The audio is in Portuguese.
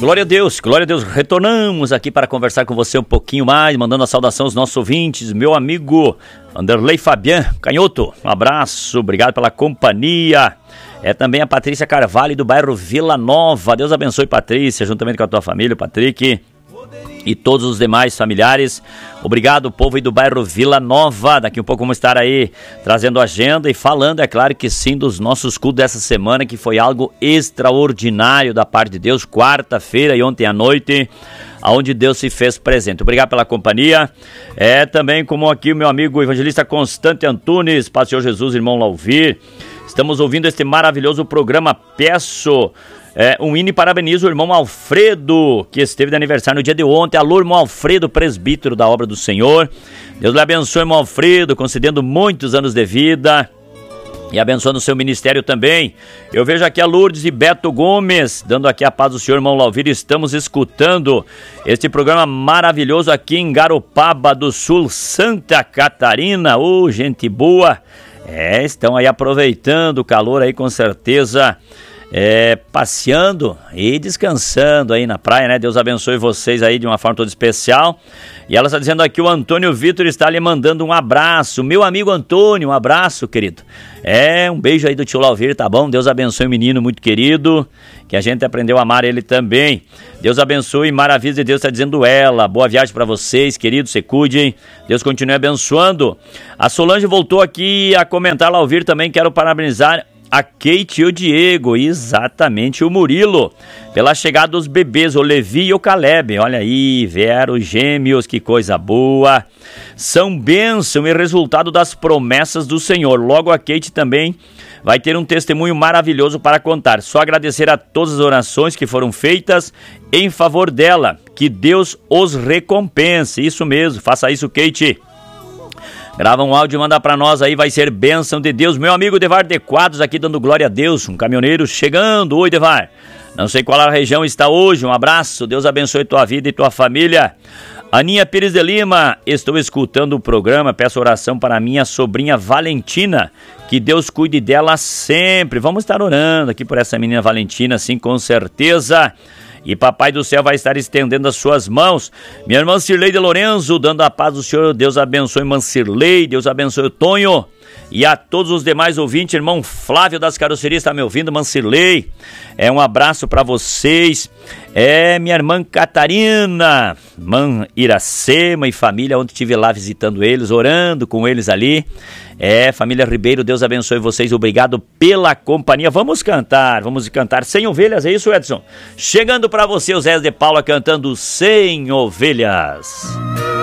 glória a Deus, glória a Deus. Retornamos aqui para conversar com você um pouquinho mais, mandando a saudação aos nossos ouvintes, meu amigo Vanderlei Fabian Canhoto, um abraço, obrigado pela companhia. É também a Patrícia Carvalho do bairro Vila Nova, Deus abençoe Patrícia, juntamente com a tua família, o Patrick e todos os demais familiares. Obrigado, povo aí do bairro Vila Nova. Daqui um pouco vamos estar aí trazendo agenda e falando, é claro que sim, dos nossos cultos dessa semana, que foi algo extraordinário da parte de Deus, quarta-feira e ontem à noite, aonde Deus se fez presente. Obrigado pela companhia. É também como aqui o meu amigo evangelista Constante Antunes, Paz do Senhor Jesus, irmão Lauvir. Estamos ouvindo este maravilhoso programa. Peço um hino e parabenizo o irmão Alfredo, que esteve de aniversário no dia de ontem. Alô, irmão Alfredo, presbítero da obra do Senhor. Deus lhe abençoe, irmão Alfredo, concedendo muitos anos de vida e abençoando o seu ministério também. Eu vejo aqui a Lourdes e Beto Gomes, dando aqui a paz do Senhor, irmão Lauvir. Estamos escutando este programa maravilhoso aqui em Garopaba do Sul, Santa Catarina. Ô, gente boa! Estão aí aproveitando o calor aí, com certeza, passeando e descansando aí na praia, né? Deus abençoe vocês aí de uma forma toda especial. E ela está dizendo aqui, o Antônio Vitor está lhe mandando um abraço. Meu amigo Antônio, um abraço, querido. Um beijo aí do tio Lauvir, tá bom? Deus abençoe o menino muito querido, que a gente aprendeu a amar ele também. Deus abençoe, maravilha de Deus, está dizendo ela. Boa viagem para vocês, queridos, se cuidem. Deus continue abençoando. A Solange voltou aqui a comentar, Lauvir, também quero parabenizar a Kate e o Diego, exatamente, o Murilo, pela chegada dos bebês, o Levi e o Caleb. Olha aí, vieram gêmeos, que coisa boa. São bênção e resultado das promessas do Senhor. Logo a Kate também vai ter um testemunho maravilhoso para contar. Só agradecer a todas as orações que foram feitas em favor dela. Que Deus os recompense. Isso mesmo, faça isso, Kate. Grava um áudio e manda pra nós aí, vai ser bênção de Deus. Meu amigo Devar de Quadros aqui dando glória a Deus, um caminhoneiro chegando. Oi, Devar, não sei qual a região está hoje, um abraço, Deus abençoe tua vida e tua família. Aninha Pires de Lima, estou escutando o programa, peço oração para minha sobrinha Valentina, que Deus cuide dela sempre. Vamos estar orando aqui por essa menina Valentina, sim, com certeza. E Papai do Céu vai estar estendendo as suas mãos. Minha irmã Cirleide Lorenzo, dando a paz do Senhor. Deus abençoe, irmã Cirleide. Deus abençoe o Tonho. E a todos os demais ouvintes. Irmão Flávio das Carrocerias está me ouvindo, irmã Cirlei. Um abraço para vocês. Minha irmã Catarina, irmã Iracema e família, onde estive lá visitando eles, orando com eles ali. Família Ribeiro, Deus abençoe vocês, obrigado pela companhia. Vamos cantar Sem Ovelhas, é isso, Edson? Chegando para você, o Zé de Paula cantando Sem Ovelhas.